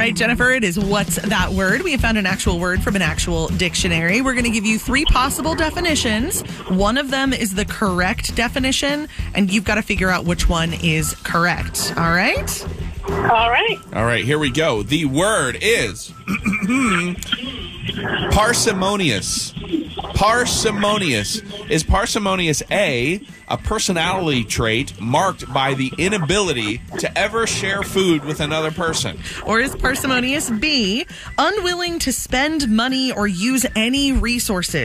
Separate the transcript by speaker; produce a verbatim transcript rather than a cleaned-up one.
Speaker 1: right, Jennifer, it is What's That Word? We have found an actual word from an actual dictionary. We're going to give you three possible definitions. One of them is the correct definition, and you've got to figure out which one is correct. All right?
Speaker 2: All right.
Speaker 3: All right, here we go. The word is parsimonious. Parsimonious. Is parsimonious A, a personality trait marked by the inability to ever share food with another person?
Speaker 1: Or is parsimonious B, unwilling to spend money or use any resources?